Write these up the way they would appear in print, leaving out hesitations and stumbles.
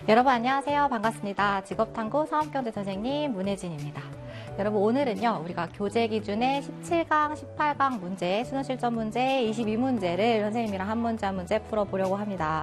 여러분 안녕하세요. 반갑습니다. 직업탐구 사업경제 선생님 문혜진입니다. 여러분 오늘은요, 우리가 교재 기준의 17강, 18강 문제, 수능 실전 문제 22문제를 선생님이랑 한 문제 한 문제 풀어보려고 합니다.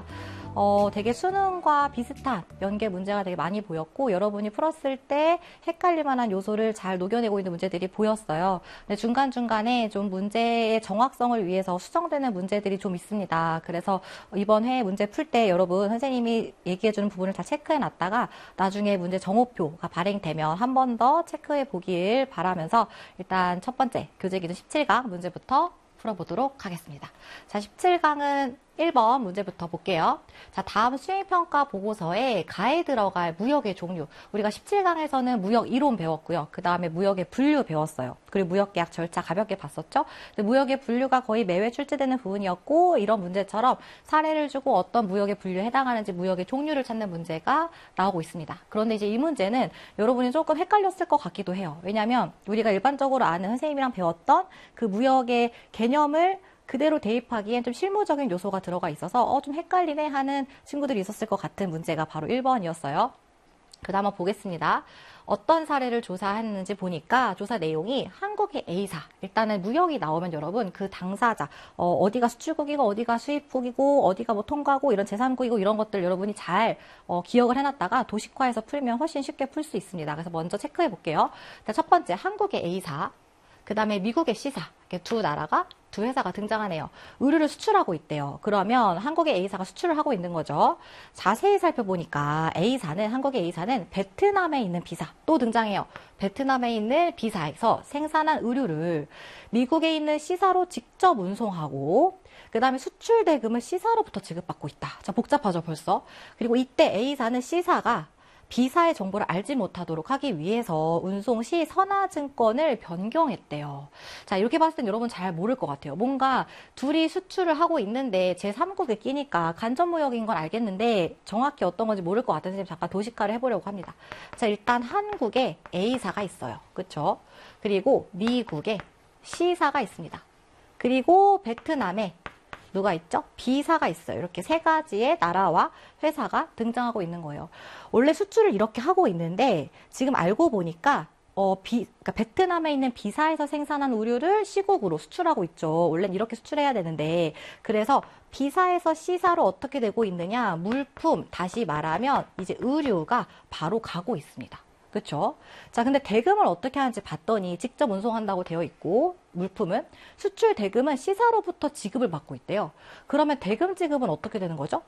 되게 수능과 비슷한 연계 문제가 되게 많이 보였고, 여러분이 풀었을 때 헷갈릴 만한 요소를 잘 녹여내고 있는 문제들이 보였어요. 근데 중간중간에 좀 문제의 정확성을 위해서 수정되는 문제들이 좀 있습니다. 그래서 이번 회 문제 풀 때 여러분 선생님이 얘기해주는 부분을 다 체크해 놨다가 나중에 문제 정오표가 발행되면 한 번 더 체크해 보길 바라면서 일단 첫 번째 교재 기준 17강 문제부터 풀어보도록 하겠습니다. 자, 17강은 1번 문제부터 볼게요. 자, 다음 수행평가 보고서에 가에 들어갈 무역의 종류. 우리가 17강에서는 무역 이론 배웠고요. 그 다음에 무역의 분류 배웠어요. 그리고 무역계약 절차 가볍게 봤었죠. 무역의 분류가 거의 매회 출제되는 부분이었고, 이런 문제처럼 사례를 주고 어떤 무역의 분류에 해당하는지 무역의 종류를 찾는 문제가 나오고 있습니다. 그런데 이제 이 문제는 여러분이 조금 헷갈렸을 것 같기도 해요. 왜냐하면 우리가 일반적으로 아는 선생님이랑 배웠던 그 무역의 개념을 그대로 대입하기엔 좀 실무적인 요소가 들어가 있어서 좀 헷갈리네 하는 친구들이 있었을 것 같은 문제가 바로 1번이었어요. 그 다음 한번 보겠습니다. 어떤 사례를 조사했는지 보니까 조사 내용이 한국의 A사, 일단은 무역이 나오면 여러분 그 당사자, 어디가 수출국이고 어디가 수입국이고 어디가 뭐 통과고 이런 제3국이고 이런 것들 여러분이 잘 기억을 해놨다가 도식화해서 풀면 훨씬 쉽게 풀 수 있습니다. 그래서 먼저 체크해 볼게요. 첫 번째 한국의 A사, 그 다음에 미국의 C사, 이렇게 두 나라가 두 회사가 등장하네요. 의류를 수출하고 있대요. 그러면 한국의 A사가 수출을 하고 있는 거죠. 자세히 살펴보니까 한국의 A사는 베트남에 있는 B사 또 등장해요. 베트남에 있는 B사에서 생산한 의류를 미국에 있는 C사로 직접 운송하고, 그 다음에 수출 대금을 C사로부터 지급받고 있다. 자, 복잡하죠 벌써. 그리고 이때 A사는 C사가 B사의 정보를 알지 못하도록 하기 위해서 운송 시 선화증권을 변경했대요. 자, 이렇게 봤을 땐 여러분 잘 모를 것 같아요. 뭔가 둘이 수출을 하고 있는데 제3국에 끼니까 간접무역인 건 알겠는데 정확히 어떤 건지 모를 것 같아서 선생님 잠깐 도식화를 해보려고 합니다. 자, 일단 한국에 A사가 있어요. 그쵸? 그리고 미국에 C사가 있습니다. 그리고 베트남에 누가 있죠? B사가 있어요. 이렇게 세 가지의 나라와 회사가 등장하고 있는 거예요. 원래 수출을 이렇게 하고 있는데 지금 알고 보니까 그러니까 베트남에 있는 B사에서 생산한 의류를 C국으로 수출하고 있죠. 원래는 이렇게 수출해야 되는데, 그래서 B사에서 C사로 어떻게 되고 있느냐? 물품, 다시 말하면 이제 의류가 바로 가고 있습니다. 그렇죠? 자, 근데 대금을 어떻게 하는지 봤더니 직접 운송한다고 되어 있고, 물품은 수출 대금은 C사로부터 지급을 받고 있대요. 그러면 대금 지급은 어떻게 되는 거죠?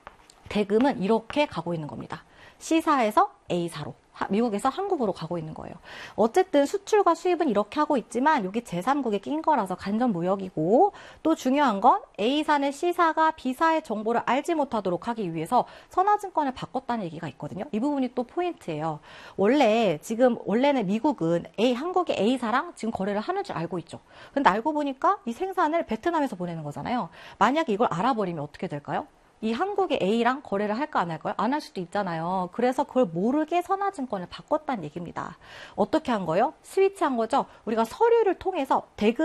대금은 이렇게 가고 있는 겁니다. C사에서 A사로, 미국에서 한국으로 가고 있는 거예요. 어쨌든 수출과 수입은 이렇게 하고 있지만 여기 제3국에 낀 거라서 간접무역이고, 또 중요한 건 A사는 C사가 B사의 정보를 알지 못하도록 하기 위해서 선화증권을 바꿨다는 얘기가 있거든요. 이 부분이 또 포인트예요. 원래는 미국은 한국의 A사랑 지금 거래를 하는 줄 알고 있죠. 근데 알고 보니까 이 생산을 베트남에서 보내는 거잖아요. 만약에 이걸 알아버리면 어떻게 될까요? 이 한국의 A랑 거래를 할까 안 할까요? 안 할 수도 있잖아요. 그래서 그걸 모르게 선화증권을 바꿨다는 얘기입니다. 어떻게 한 거예요? 스위치한 거죠. 우리가 서류를 통해서 대금